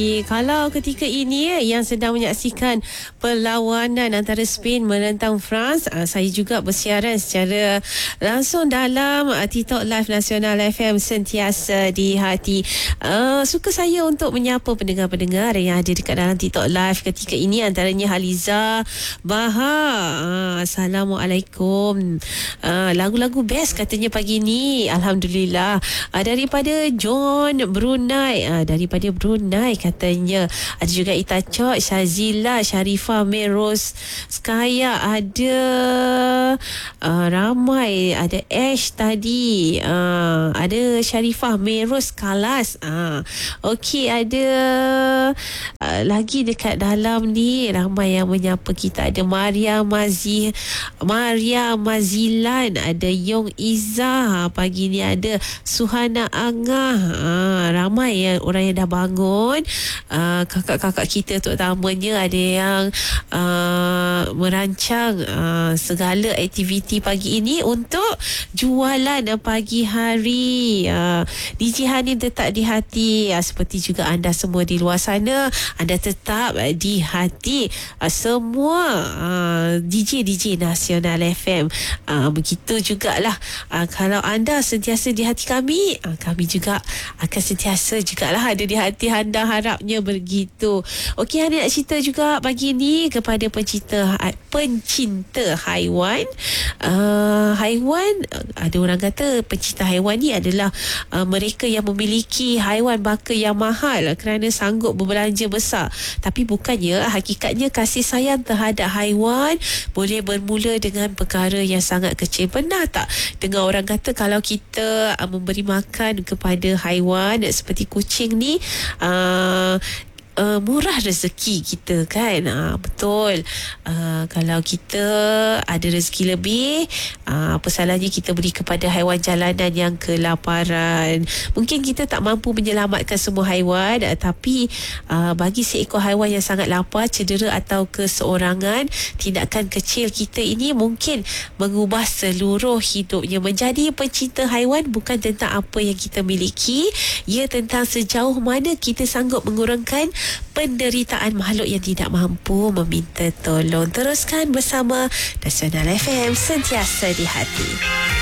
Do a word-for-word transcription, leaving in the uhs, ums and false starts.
Kalau ketika ini eh, yang sedang menyaksikan perlawanan antara Spain menentang France, uh, saya juga bersiaran secara langsung dalam uh, TikTok Live Nasional F M sentiasa di hati. Uh, suka saya untuk menyapa pendengar-pendengar yang ada dekat dalam TikTok Live ketika ini, antaranya Haliza Baha. Uh, Assalamualaikum. Uh, lagu-lagu best katanya pagi ni. Alhamdulillah. Uh, daripada John Brunei, uh, daripada Brunei katanya. Ada juga Ita Chok, Shazila, Sharifah, Meros Skaya, ada uh, ramai, ada Ash tadi, uh, ada Sharifah, Meros Kalas, uh, okey, ada uh, lagi dekat dalam ni ramai yang menyapa kita. Ada Maria Mazi, Maria Mazilan, ada Yong Izzah, pagi ni ada Suhana Angah, uh, ramai yang orang yang dah bangun. Uh, kakak-kakak kita terutamanya ada yang uh, merancang uh, segala aktiviti pagi ini untuk jualan uh, pagi hari. uh, D J Hanin tetap di hati, uh, seperti juga anda semua di luar sana, anda tetap uh, di hati uh, semua uh, D J-D J Nasional F M. uh, begitu jugalah uh, kalau anda sentiasa di hati kami, uh, kami juga akan sentiasa jugalah ada di hati anda, harapnya begitu. Okey, Hana nak cerita juga pagi ni kepada pencinta pencinta haiwan. Uh, haiwan, ada orang kata pencinta haiwan ni adalah uh, mereka yang memiliki haiwan baka yang mahal kerana sanggup berbelanja besar. Tapi bukannya, hakikatnya kasih sayang terhadap haiwan boleh bermula dengan perkara yang sangat kecil. Pernah tak dengar orang kata kalau kita uh, memberi makan kepada haiwan seperti kucing ni, uh, Uh, murah rezeki kita kan? Uh, betul. Uh, kalau kita ada rezeki lebih, uh, apa salahnya kita beri kepada haiwan jalanan yang kelaparan. Mungkin kita tak mampu menyelamatkan semua haiwan, uh, tapi uh, bagi seekor haiwan yang sangat lapar, cedera atau keseorangan, tindakan kecil kita ini mungkin mengubah seluruh hidupnya. Menjadi pencinta haiwan bukan tentang apa yang kita miliki, ia tentang sejauh mana kita sanggup mengurangkan penderitaan makhluk yang tidak mampu meminta tolong. Teruskan bersama Nasional F M, sentiasa di hati.